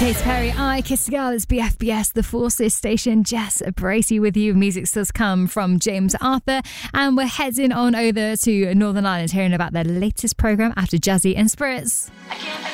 Katy Perry, I Kissed a Girl. It's BFBS, the Forces station. Jess Bracey with you. Music still to come from James Arthur. And we're heading on over to Northern Ireland, hearing about their latest programme after Jazzy and Spirits.